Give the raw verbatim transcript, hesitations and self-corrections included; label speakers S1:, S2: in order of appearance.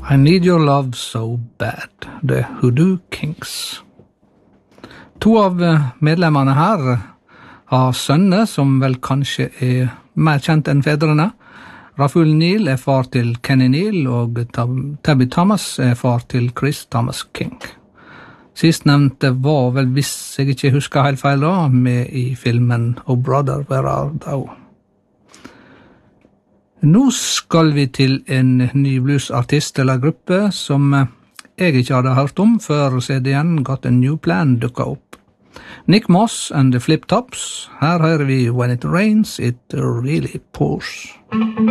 S1: I Need Your Love So Bad, The Hoodoo Kings. To av medlemmene her har sønner som vel kanskje er mer kjent enn fedrene. Raphael Neal er far til Kenny Neal, og Tabby Thomas er far til Chris Thomas King. Sistnevnte var vel, hvis jeg ikke husker helt feil da, med i filmen Oh Brother, Where Art Thou? Nå skal vi til en ny bluesartist eller gruppe som jeg ikke hadde hørt om før C D-en Got a New Plan dukket opp. Nick Moss and the Flip Tops. Her hører vi When It Rains, It Really Pours.